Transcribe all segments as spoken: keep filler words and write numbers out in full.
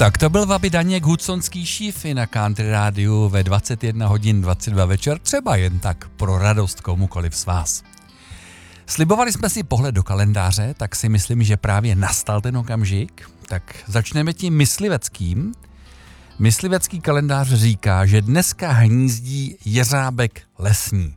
Tak to byl Vaby Daněk, Hudsonský šífy na Country Rádiu ve dvacet jedna hodin dvacet dva večer, třeba jen tak pro radost komukoliv z vás. Slibovali jsme si pohled do kalendáře, tak si myslím, že právě nastal ten okamžik. Tak začneme tím mysliveckým. Myslivecký kalendář říká, že dneska hnízdí jeřábek lesní.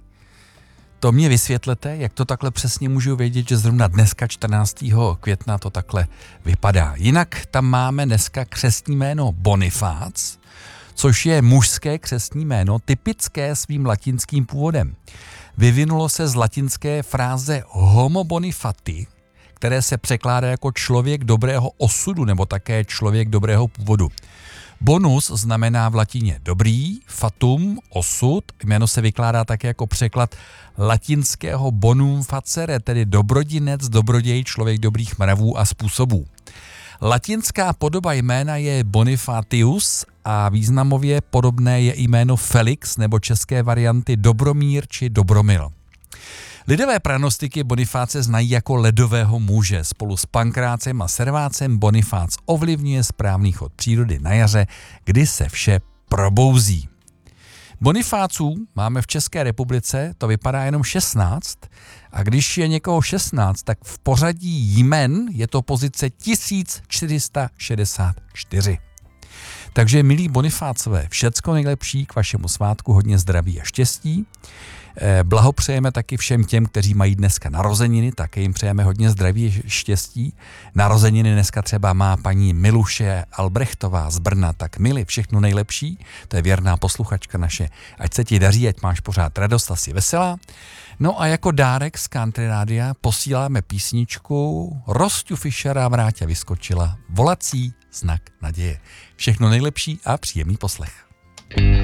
To mě vysvětlete, jak to takhle přesně můžu vědět, že zrovna dneska čtrnáctého května to takhle vypadá. Jinak tam máme dneska křestní jméno Bonifác, což je mužské křestní jméno, typické svým latinským původem. Vyvinulo se z latinské fráze homo bonifati, které se překládá jako člověk dobrého osudu nebo také člověk dobrého původu. Bonus znamená v latině dobrý, fatum, osud, jméno se vykládá také jako překlad latinského bonum facere, tedy dobrodinec, dobroděj, člověk dobrých mravů a způsobů. Latinská podoba jména je Bonifatius a významově podobné je jméno Felix nebo české varianty Dobromír či Dobromil. Lidové pranostiky Bonifáce znají jako ledového muže. Spolu s Pankrácem a Servácem Bonifác ovlivňuje správný chod přírody na jaře, kdy se vše probouzí. Bonifáců máme v České republice, to vypadá jenom šestnáct, a když je někoho šestnáct, tak v pořadí jmen je to pozice tisíc čtyři sta šedesát čtyři. Takže milí Bonifácové, všecko nejlepší k vašemu svátku, hodně zdraví a štěstí. Blahopřejeme taky všem těm, kteří mají dneska narozeniny, také jim přejeme hodně zdraví a štěstí. Narozeniny dneska třeba má paní Miluše Albrechtová z Brna, tak Mili, všechno nejlepší, to je věrná posluchačka naše, ať se ti daří, ať máš pořád radost a jsi veselá. No a jako dárek z Country Rádia posíláme písničku Rosťu Fischera Vráťa vyskočila, volací znak naděje. Všechno nejlepší a příjemný poslech.